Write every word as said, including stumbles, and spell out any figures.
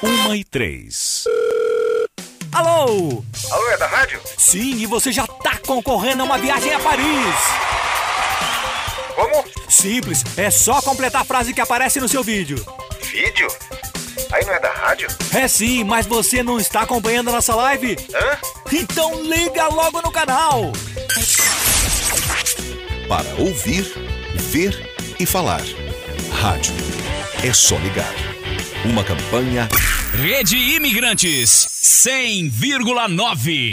uma e três. Alô? Alô, é da rádio? Sim, e você já tá concorrendo a uma viagem a Paris. Como? Simples, é só completar a frase que aparece no seu vídeo. Vídeo? Aí não é da rádio? É sim, mas você não está acompanhando a nossa live? Hã? Então liga logo no canal. Para ouvir, ver e falar. Rádio. É só ligar. Uma campanha Rede Imigrantes cem vírgula nove.